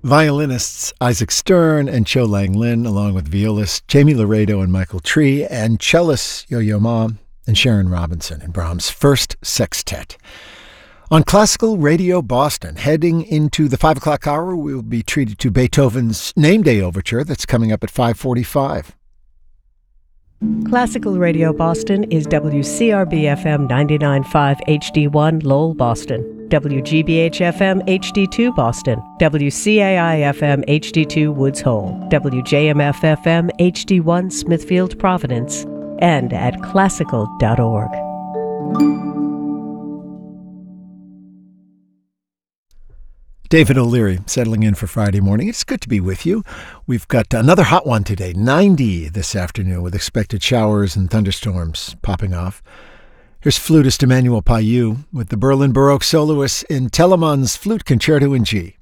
Violinists Isaac Stern and Cho Lang Lin, along with violists Jamie Laredo and Michael Tree, and cellists Yo-Yo Ma and Sharon Robinson in Brahms' First Sextet. On Classical Radio Boston, heading into the 5 o'clock hour, we will be treated to Beethoven's Name Day Overture that's coming up at 5:45. Classical Radio Boston is WCRB-FM 99.5 HD1 Lowell, Boston, WGBH-FM HD2 Boston, WCAI-FM HD2 Woods Hole, WJMF-FM HD1 Smithfield, Providence, and at classical.org. David O'Leary settling in for Friday morning. It's good to be with you. We've got another hot one today, 90 this afternoon, with expected showers and thunderstorms popping off. Here's flutist Emmanuel Payou with the Berlin Baroque soloists in Telemann's Flute Concerto in G.